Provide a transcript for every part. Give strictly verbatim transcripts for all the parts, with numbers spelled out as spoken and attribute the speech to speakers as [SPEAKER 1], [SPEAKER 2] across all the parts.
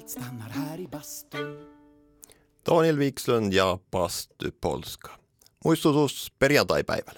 [SPEAKER 1] allt stannar här i bastun.
[SPEAKER 2] Daniel Wikslund ja Bastu Polska. Muistutus perjantaipäivälle.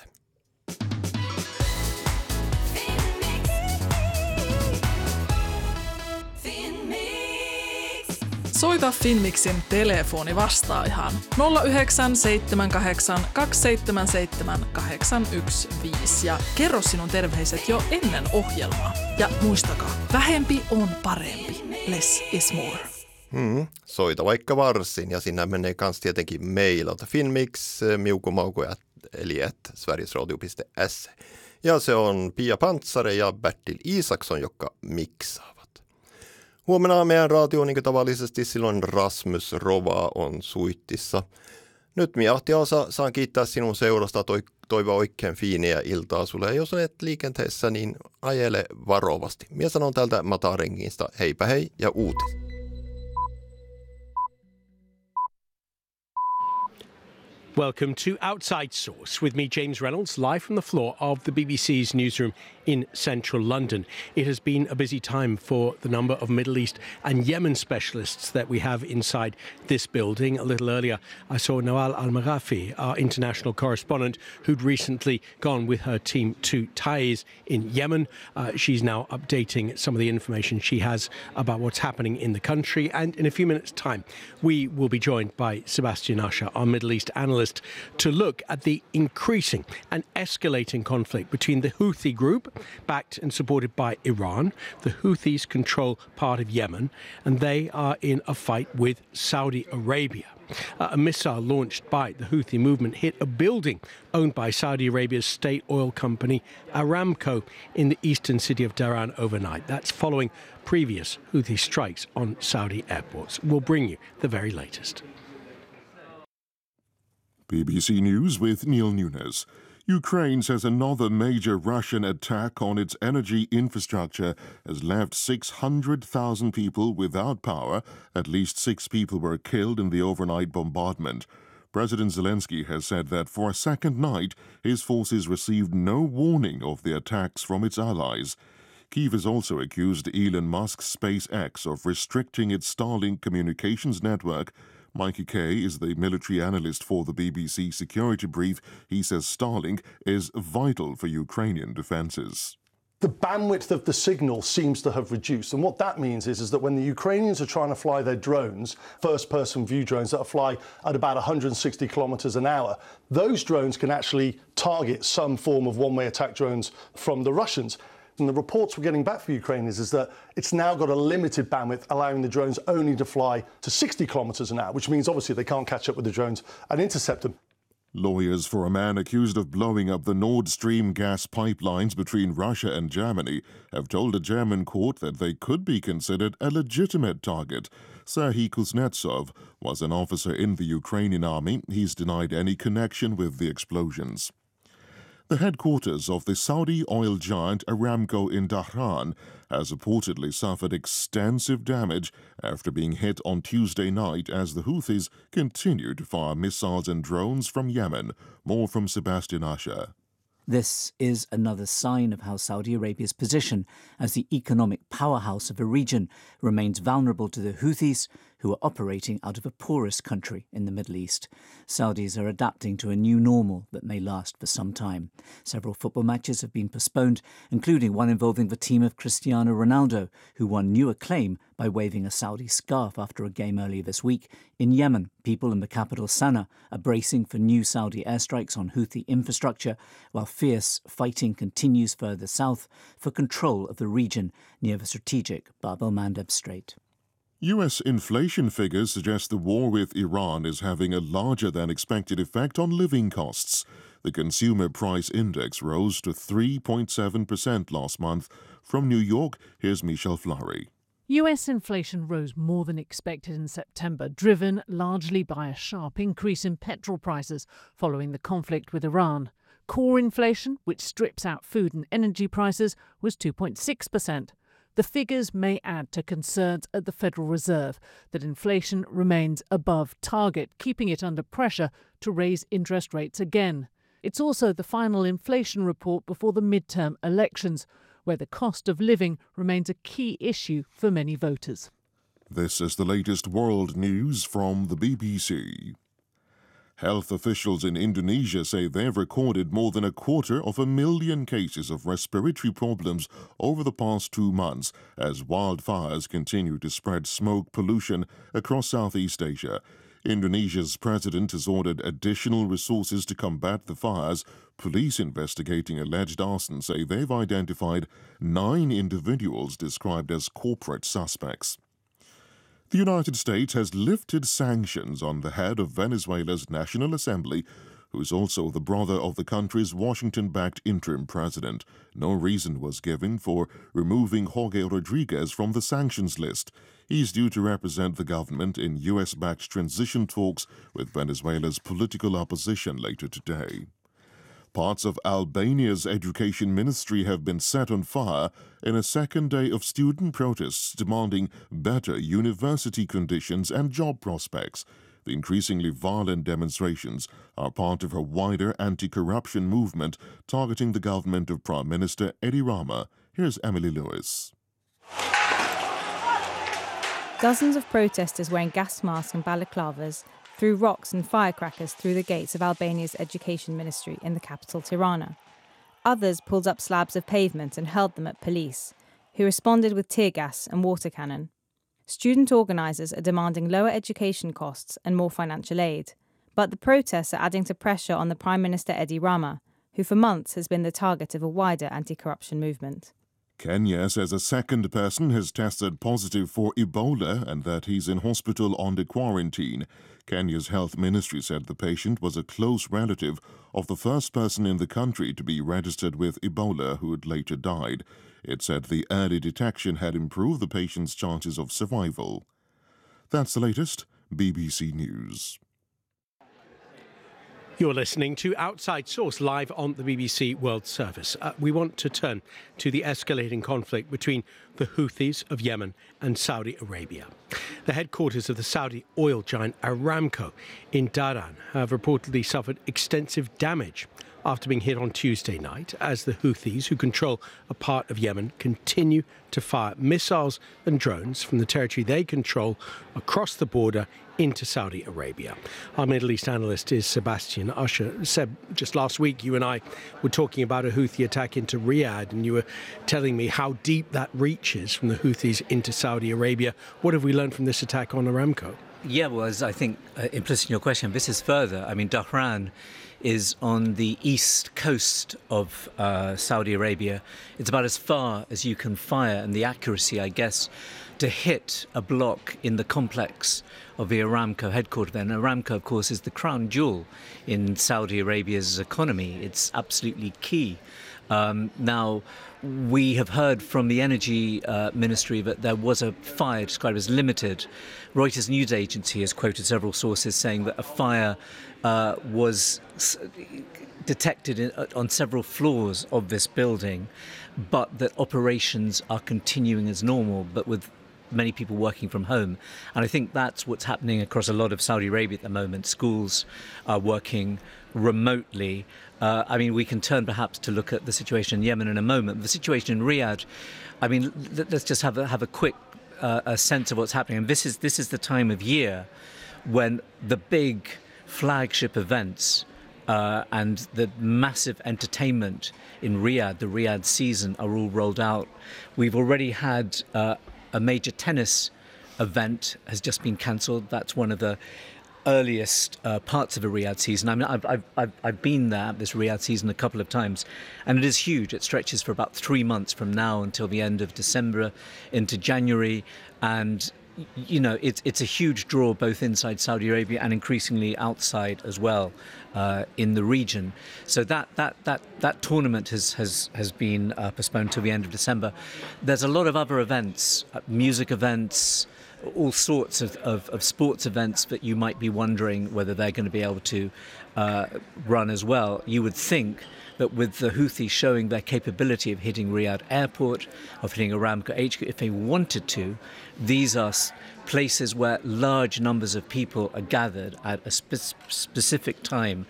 [SPEAKER 3] Soita Finmixin telefoni vastaajahan nolla yhdeksän seitsemän kahdeksan kaksi seitsemän seitsemän kahdeksan yksi viisi ja kerro sinun terveiset jo ennen ohjelmaa. Ja muistakaa, vähempi on parempi. Less is more.
[SPEAKER 2] Hmm, soita vaikka varsin ja sinne menee kans tietenkin maililta finmix miukumaukuja eli et sverigesradio piste se. Ja se on Pia Pantsare ja Bertil Isaksson, jotka miksaavat. Huomenna meidän radio niin kuin tavallisesti silloin Rasmus Rova on suittissa. Nyt Miahti Asa saan kiittää sinun seurasta, toi, toivoa oikein fiiniä iltaa sulle. Ja jos olet liikenteessä, niin ajele varovasti. Minä sanon täältä Mataringista heipä hei ja uutis.
[SPEAKER 4] Welcome to Outside Source with me, James Reynolds, live from the floor of the B B C's newsroom in central London. It has been a busy time for the number of Middle East and Yemen specialists that we have inside this building. A little earlier, I saw Nawal Al-Maghafi, our international correspondent, who'd recently gone with her team to Taiz in Yemen. Uh, she's now updating some of the information she has about what's happening in the country. And in a few minutes' time, we will be joined by Sebastian Usher, our Middle East analyst, to look at the increasing and escalating conflict between the Houthi group, backed and supported by Iran. The Houthis control part of Yemen, and they are in a fight with Saudi Arabia. Uh, a missile launched by the Houthi movement hit a building owned by Saudi Arabia's state oil company Aramco in the eastern city of Dhahran overnight. That's following previous Houthi strikes on Saudi airports. We'll bring you the very latest.
[SPEAKER 5] B B C News with Neil Nunes. Ukraine says another major Russian attack on its energy infrastructure has left six hundred thousand people without power. At least six people were killed in the overnight bombardment. President Zelensky has said that for a second night, his forces received no warning of the attacks from its allies. Kyiv has also accused Elon Musk's SpaceX of restricting its Starlink communications network. Mikey Kay is the military analyst for the B B C Security Brief. He says Starlink is vital for Ukrainian defences.
[SPEAKER 6] The bandwidth of the signal seems to have reduced. And what that means is, is that when the Ukrainians are trying to fly their drones, first-person view drones that fly at about one hundred sixty kilometres an hour, those drones can actually target some form of one-way attack drones from the Russians. And the reports we're getting back from Ukraine is, is that it's now got a limited bandwidth, allowing the drones only to fly to sixty kilometres an hour, which means obviously they can't catch up with the drones and intercept them.
[SPEAKER 5] Lawyers for a man accused of blowing up the Nord Stream gas pipelines between Russia and Germany have told a German court that they could be considered a legitimate target. Serhiy Kuznetsov was an officer in the Ukrainian army. He's denied any connection with the explosions. The headquarters of the Saudi oil giant Aramco in Dhahran has reportedly suffered extensive damage after being hit on Tuesday night as the Houthis continued to fire missiles and drones from Yemen. More from Sebastian Usher.
[SPEAKER 7] This is another sign of how Saudi Arabia's position as the economic powerhouse of a region remains vulnerable to the Houthis, who are operating out of a porous country in the Middle East. Saudis are adapting to a new normal that may last for some time. Several football matches have been postponed, including one involving the team of Cristiano Ronaldo, who won new acclaim by waving a Saudi scarf after a game earlier this week. In Yemen, people in the capital Sana'a are bracing for new Saudi airstrikes on Houthi infrastructure, while fierce fighting continues further south for control of the region near the strategic Bab el-Mandeb Strait.
[SPEAKER 5] U S inflation figures suggest the war with Iran is having a larger than expected effect on living costs. The Consumer Price Index rose to three point seven percent last month. From New York, here's Michelle Fleury.
[SPEAKER 8] U S inflation rose more than expected in September, driven largely by a sharp increase in petrol prices following the conflict with Iran. Core inflation, which strips out food and energy prices, was two point six percent. The figures may add to concerns at the Federal Reserve that inflation remains above target, keeping it under pressure to raise interest rates again. It's also the final inflation report before the midterm elections, where the cost of living remains a key issue for many voters.
[SPEAKER 5] This is the latest world news from the B B C. Health officials in Indonesia say they've recorded more than a quarter of a million cases of respiratory problems over the past two months as wildfires continue to spread smoke pollution across Southeast Asia. Indonesia's president has ordered additional resources to combat the fires. Police investigating alleged arson say they've identified nine individuals described as corporate suspects. The United States has lifted sanctions on the head of Venezuela's National Assembly, who is also the brother of the country's Washington-backed interim president. No reason was given for removing Jorge Rodriguez from the sanctions list. He's due to represent the government in U S-backed transition talks with Venezuela's political opposition later today. Parts of Albania's education ministry have been set on fire in a second day of student protests demanding better university conditions and job prospects. The increasingly violent demonstrations are part of a wider anti-corruption movement targeting the government of Prime Minister Edi Rama. Here's Emily Lewis.
[SPEAKER 9] Dozens of protesters wearing gas masks and balaclavas threw rocks and firecrackers through the gates of Albania's education ministry in the capital Tirana. Others pulled up slabs of pavement and hurled them at police, who responded with tear gas and water cannon. Student organisers are demanding lower education costs and more financial aid, but the protests are adding to pressure on the Prime Minister Edi Rama, who for months has been the target of a wider anti-corruption movement.
[SPEAKER 5] Kenya says a second person has tested positive for Ebola and that he's in hospital under quarantine. Kenya's health ministry said the patient was a close relative of the first person in the country to be registered with Ebola who had later died. It said the early detection had improved the patient's chances of survival. That's the latest B B C News.
[SPEAKER 4] You're listening to Outside Source live on the B B C World Service. Uh, we want to turn to the escalating conflict between the Houthis of Yemen and Saudi Arabia. The headquarters of the Saudi oil giant Aramco in Dhahran have reportedly suffered extensive damage after being hit on Tuesday night as the Houthis, who control a part of Yemen, continue to fire missiles and drones from the territory they control across the border into Saudi Arabia. Our Middle East analyst is Sebastian Usher. Seb, just last week you and I were talking about a Houthi attack into Riyadh, and you were telling me how deep that reaches from the Houthis into Saudi Arabia. What have we learned from this attack on Aramco?
[SPEAKER 7] Yeah, well, as I think uh, implicit in your question, this is further. I mean, Dhahran is on the east coast of uh, Saudi Arabia. It's about as far as you can fire, and the accuracy, I guess, to hit a block in the complex of the Aramco headquarters. Then Aramco, of course, is the crown jewel in Saudi Arabia's economy. It's absolutely key. Um, now, we have heard from the Energy uh, Ministry that there was a fire described as limited. Reuters news agency has quoted several sources saying that a fire uh, was detected in, uh, on several floors of this building, but that operations are continuing as normal, but with many people working from home. And I think that's what's happening across a lot of Saudi Arabia at the moment. Schools are working remotely. Uh, I mean, we can turn perhaps to look at the situation in Yemen in a moment. The situation in Riyadh, I mean, let's just have a, have a quick uh, a sense of what's happening. And this is, this is the time of year when the big flagship events uh, and the massive entertainment in Riyadh, the Riyadh season, are all rolled out. We've already had uh, a major tennis event has just been cancelled. That's one of the earliest uh, parts of a Riyadh season. I mean, I've, I've, I've, I've been there, this Riyadh season, a couple of times, and it is huge. It stretches for about three months from now until the end of December into January, and you know, it's it's a huge draw both inside Saudi Arabia and increasingly outside as well uh, in the region. So that that that that tournament has has has been uh, postponed till the end of December. There's a lot of other events, uh, music events, all sorts of, of, of sports events that you might be wondering whether they're going to be able to uh, run as well. You would think that with the Houthis showing their capability of hitting Riyadh Airport, of hitting Aramco H Q, if they wanted to, these are places where large numbers of people are gathered at a spe- specific time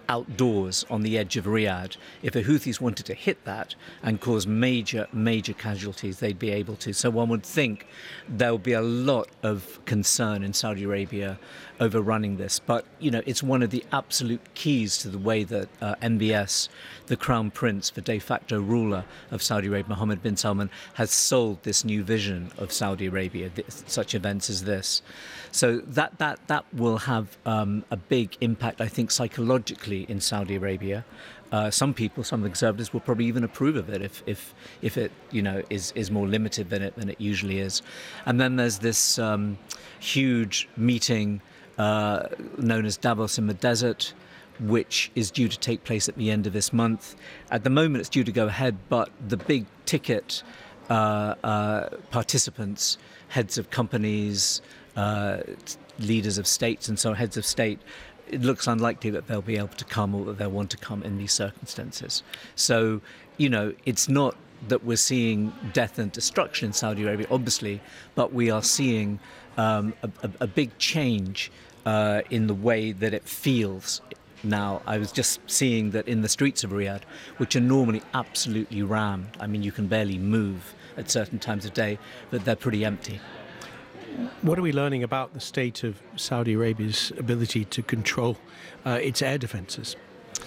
[SPEAKER 7] outdoors on the edge of Riyadh. If the Houthis wanted to hit that and cause major, major casualties, they'd be able to. So one would think there would be a lot of concern in Saudi Arabia over running this. But, you know, it's one of the absolute keys to the way that uh, M B S, the Crown Prince, the de facto ruler of Saudi Arabia, Mohammed bin Salman, has sold this new vision of Saudi Arabia, th- such events as this. So that that that will have um, a big impact, I think, psychologically in Saudi Arabia. Uh, some people, some of the conservatives, will probably even approve of it if if if it you know is is more limited than it than it usually is. And then there's this um, huge meeting uh, known as Davos in the Desert, which is due to take place at the end of this month. At the moment, it's due to go ahead, but the big ticket uh, uh, participants, heads of companies, uh, leaders of states and so on, heads of state, it looks unlikely that they'll be able to come or that they'll want to come in these circumstances. So, you know, it's not that we're seeing death and destruction in Saudi Arabia, obviously, but we are seeing um, a, a, a big change uh, in the way that it feels. Now, I was just seeing that in the streets of Riyadh, which are normally absolutely rammed, I mean, you can barely move at certain times of day, but they're pretty empty.
[SPEAKER 4] What are we learning about the state of Saudi Arabia's ability to control uh, its air defences?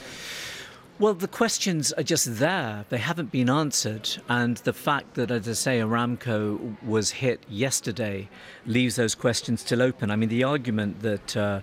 [SPEAKER 7] Well, the questions are just there. They haven't been answered. And the fact that, as I say, Aramco was hit yesterday leaves those questions still open. I mean, the argument that uh,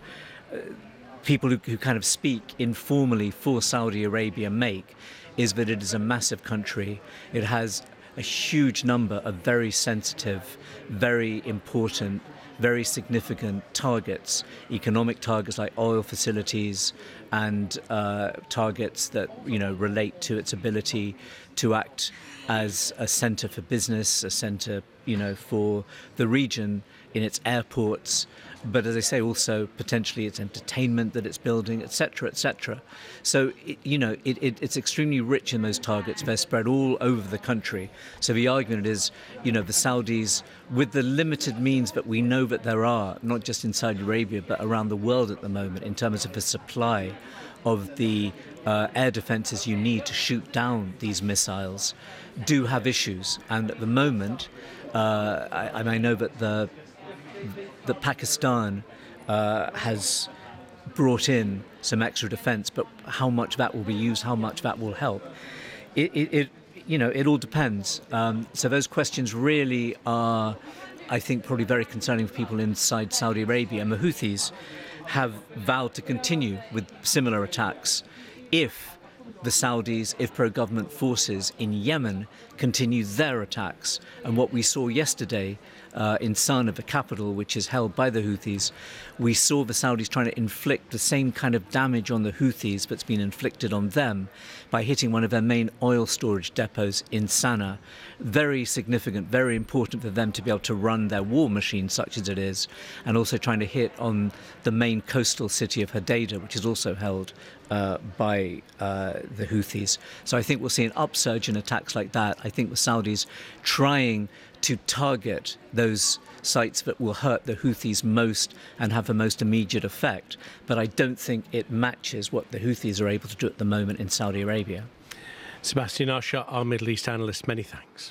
[SPEAKER 7] people who, who kind of speak informally for Saudi Arabia make is that it is a massive country. It has a huge number of very sensitive, very important, very significant targets, economic targets like oil facilities and uh, targets that, you know, relate to its ability to act as a centre for business, a centre, you know, for the region in its airports, but as I say, also potentially its entertainment that it's building, et cetera, et cetera. So, it, you know, it, it, it's extremely rich in those targets. They're spread all over the country. So the argument is, you know, the Saudis, with the limited means that we know that there are, not just in Saudi Arabia, but around the world at the moment, in terms of the supply of the uh, air defences you need to shoot down these missiles, do have issues. And at the moment, uh, I, I know that the that Pakistan uh, has brought in some extra defence, but how much that will be used, how much that will help, it, it, it you know, it all depends. Um, so those questions really are, I think, probably very concerning for people inside Saudi Arabia. And the Houthis have vowed to continue with similar attacks if the Saudis, if pro-government forces in Yemen continue their attacks. And what we saw yesterday uh, in Sana'a, the capital, which is held by the Houthis, we saw the Saudis trying to inflict the same kind of damage on the Houthis that's been inflicted on them by hitting one of their main oil storage depots in Sana'a. Very significant, very important for them to be able to run their war machine, such as it is, and also trying to hit on the main coastal city of Hodeidah, which is also held uh, by uh, the Houthis. So I think we'll see an upsurge in attacks like that. I think the Saudis trying to target those sites that will hurt the Houthis most and have the most immediate effect. But I don't think it matches what the Houthis are able to do at the moment in Saudi Arabia.
[SPEAKER 4] Sebastian Usher, our Middle East analyst, many thanks.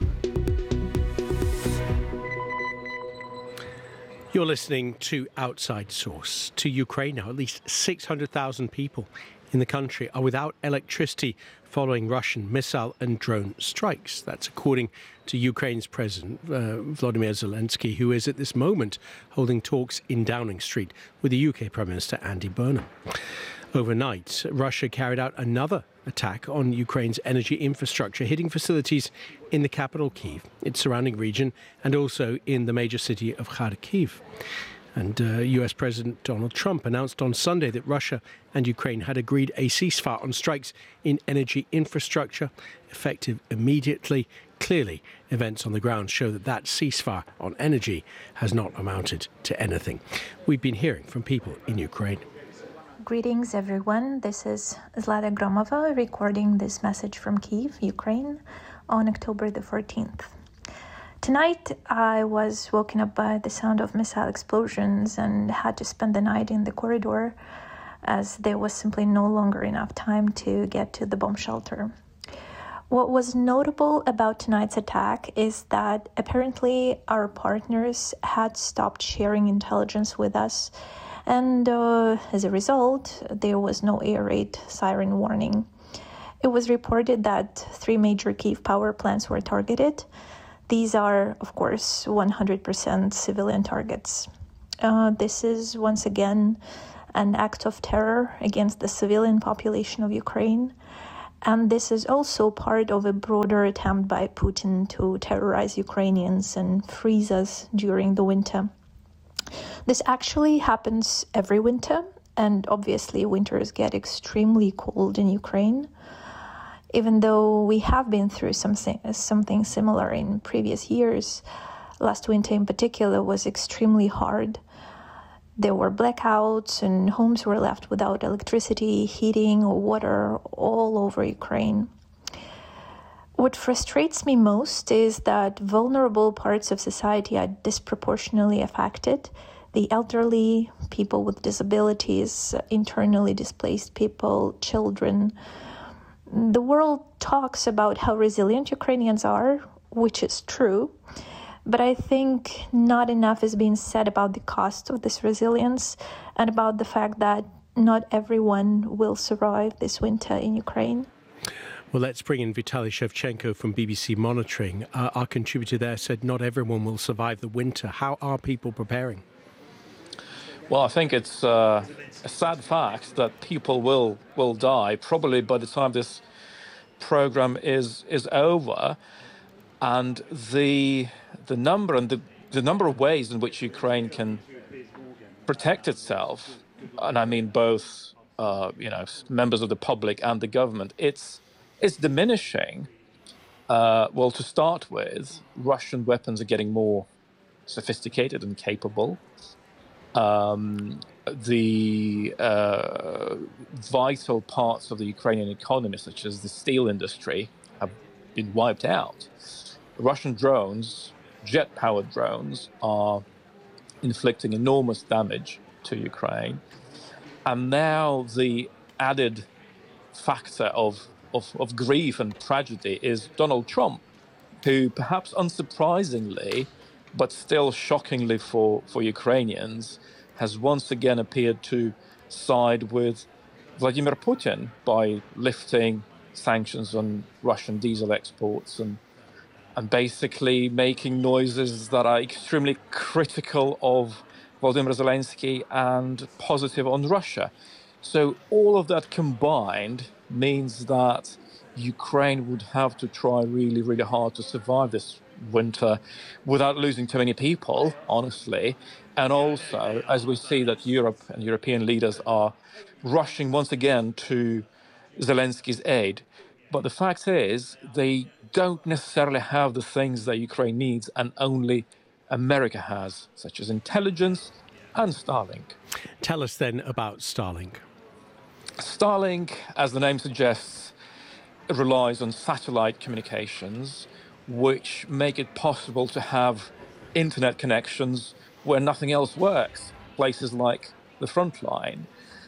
[SPEAKER 4] You're listening to Outside Source. To Ukraine now, at least six hundred thousand people in the country are without electricity following Russian missile and drone strikes. That's according to Ukraine's President uh, Volodymyr Zelensky, who is at this moment holding talks in Downing Street with the U K Prime Minister Andy Burnham. Overnight, Russia carried out another attack on Ukraine's energy infrastructure, hitting facilities in the capital, Kyiv, its surrounding region, and also in the major city of Kharkiv. And uh, U S President Donald Trump announced on Sunday that Russia and Ukraine had agreed a ceasefire on strikes in energy infrastructure, effective immediately. Clearly, events on the ground show that that ceasefire on energy has not amounted to anything. We've been hearing from people in Ukraine.
[SPEAKER 10] Greetings, everyone. This is Zlata Gromova recording this message from Kyiv, Ukraine, on October the fourteenth. Tonight, I was woken up by the sound of missile explosions and had to spend the night in the corridor as there was simply no longer enough time to get to the bomb shelter. What was notable about tonight's attack is that apparently our partners had stopped sharing intelligence with us, and uh, as a result, there was no air raid siren warning. It was reported that three major Kyiv power plants were targeted. These are, of course, one hundred percent civilian targets. Uh, this is, once again, an act of terror against the civilian population of Ukraine. And this is also part of a broader attempt by Putin to terrorize Ukrainians and freeze us during the winter. This actually happens every winter, and obviously winters get extremely cold in Ukraine. Even though we have been through something, something similar in previous years, last winter in particular was extremely hard. There were blackouts and homes were left without electricity, heating, or water all over Ukraine. What frustrates me most is that vulnerable parts of society are disproportionately affected. The elderly, people with disabilities, internally displaced people, children. The world talks about how resilient Ukrainians are, which is true. But I think not enough is being said about the cost of this resilience and about the fact that not everyone will survive this winter in Ukraine.
[SPEAKER 4] Well, let's bring in Vitaly Shevchenko from B B C Monitoring. Uh, our contributor there said not everyone will survive the winter. How are people preparing?
[SPEAKER 11] Well, I think it's uh, a sad fact that people will will die probably by the time this program is is over, and the the number and the, the number of ways in which Ukraine can protect itself, and I mean both uh, you know members of the public and the government, it's it's diminishing. Uh, well, to start with, Russian weapons are getting more sophisticated and capable. Um, the uh, vital parts of the Ukrainian economy, such as the steel industry, have been wiped out. Russian drones, jet-powered drones, are inflicting enormous damage to Ukraine. And now the added factor of, of, of grief and tragedy is Donald Trump, who perhaps unsurprisingly, but still shockingly for, for Ukrainians, has once again appeared to side with Vladimir Putin by lifting sanctions on Russian diesel exports and and basically making noises that are extremely critical of Volodymyr Zelensky and positive on Russia. So all of that combined means that Ukraine would have to try really, really hard to survive this winter without losing too many people, honestly. And also, as we see that Europe and European leaders are rushing once again to Zelensky's aid. But the fact is, they don't necessarily have the things that Ukraine needs and only America has, such as intelligence and Starlink.
[SPEAKER 4] Tell us then about Starlink.
[SPEAKER 11] Starlink, as the name suggests, relies on satellite communications, which make it possible to have internet connections where nothing else works, places like the front line.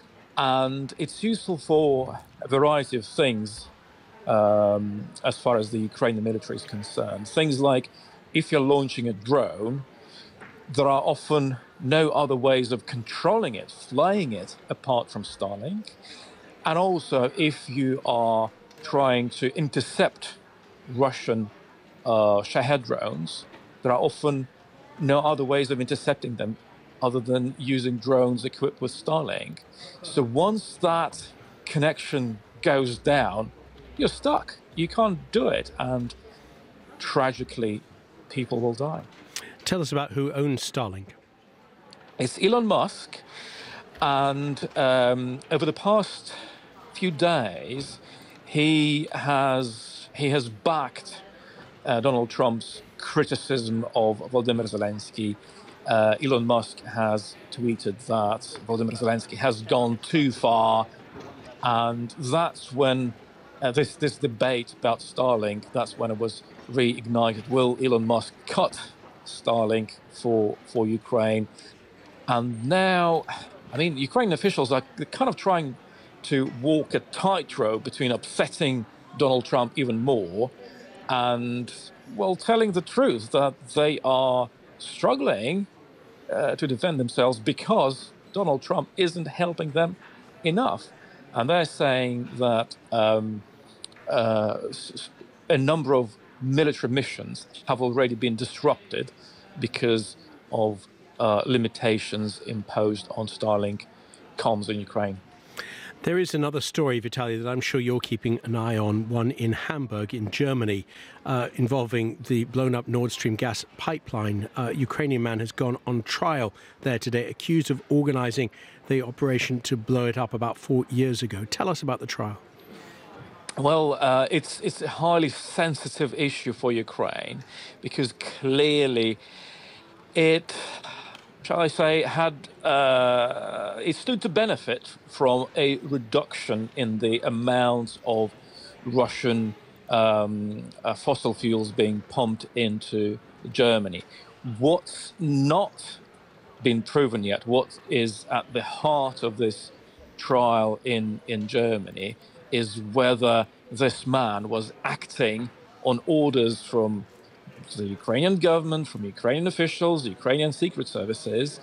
[SPEAKER 11] And it's useful for a variety of things um, as far as the Ukrainian military is concerned. Things like if you're launching a drone, there are often no other ways of controlling it, flying it, apart from Starlink. And also, if you are trying to intercept Russian uh, Shahed drones, there are often no other ways of intercepting them other than using drones equipped with Starlink. So once that connection goes down, you're stuck. You can't do it. And tragically, people will die.
[SPEAKER 4] Tell us about who owns Starlink.
[SPEAKER 11] It's Elon Musk. And um, over the past few days, he has he has backed uh, Donald Trump's criticism of Volodymyr Zelensky. Uh, Elon Musk has tweeted that Volodymyr Zelensky has gone too far, and that's when uh, this this debate about Starlink, that's when it was reignited. Will Elon Musk cut Starlink for for Ukraine? And now I mean, Ukrainian officials are kind of trying to walk a tightrope between upsetting Donald Trump even more and, well, telling the truth that they are struggling uh, to defend themselves because Donald Trump isn't helping them enough. And they're saying that um, uh, a number of military missions have already been disrupted because of uh, limitations imposed on Starlink comms in Ukraine.
[SPEAKER 4] There is another story, Vitaly, that I'm sure you're keeping an eye on, one in Hamburg in Germany, uh, involving the blown-up Nord Stream gas pipeline. A uh, Ukrainian man has gone on trial there today, accused of organising the operation to blow it up about four years ago. Tell us about the trial.
[SPEAKER 11] Well, uh, it's, it's a highly sensitive issue for Ukraine because clearly it... shall I say, had uh, it stood to benefit from a reduction in the amount of Russian um, uh, fossil fuels being pumped into Germany. What's not been proven yet, what is at the heart of this trial in, in Germany, is whether this man was acting on orders from the Ukrainian government, from Ukrainian officials, the Ukrainian secret services,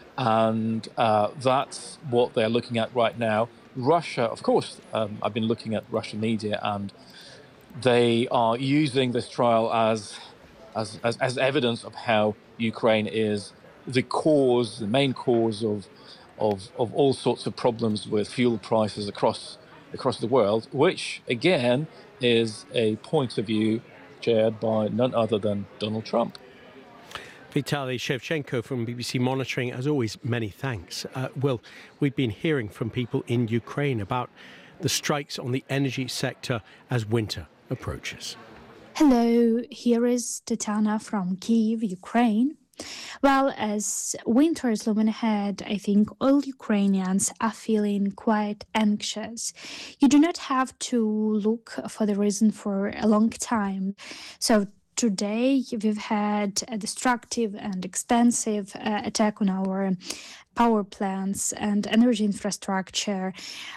[SPEAKER 11] and uh, that's what they're looking at right now. Russia, of course, um, I've been looking at Russian media, and they are using this trial as, as, as, as evidence of how Ukraine is the cause, the main cause of, of, of all sorts of problems with fuel prices across, across the world, which, again, is a point of view shared by none other than Donald Trump.
[SPEAKER 4] Vitaly Shevchenko from B B C Monitoring, as always, many thanks. Uh, well, we've been hearing from people in Ukraine about the strikes on the energy sector as winter approaches.
[SPEAKER 12] Hello, here is Tatiana from Kyiv, Ukraine. Well, as winter is looming ahead, I think all Ukrainians are feeling quite anxious. You do not have to look for the reason for a long time. So today we've had a destructive and extensive uh, attack on our power plants and energy infrastructure.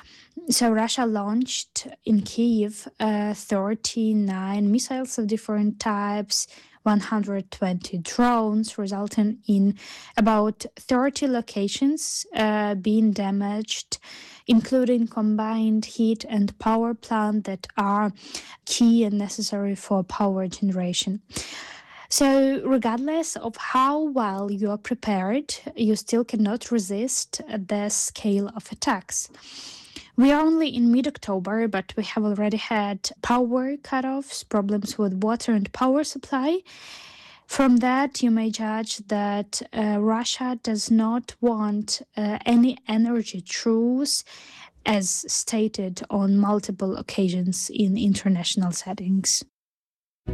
[SPEAKER 12] So Russia launched in Kyiv uh, thirty-nine missiles of different types, one hundred twenty drones, resulting in about thirty locations uh, being damaged, including combined heat and power plant that are key and necessary for power generation. So regardless of how well you are prepared, you still cannot resist the scale of attacks. We are only in mid-October, but we have already had power cutoffs, problems with water and power supply. From that, you may judge that uh, Russia does not want uh, any energy truce, as stated on multiple occasions in international settings.